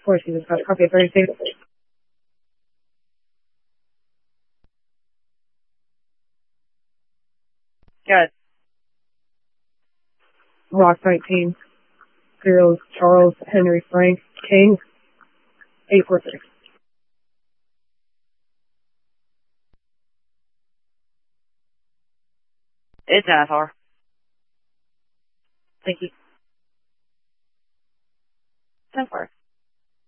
course, you just got a copy of 36. Good. Rock 19. Zeros Charles Henry Frank King 846. It's Athar. Thank you. 10-4.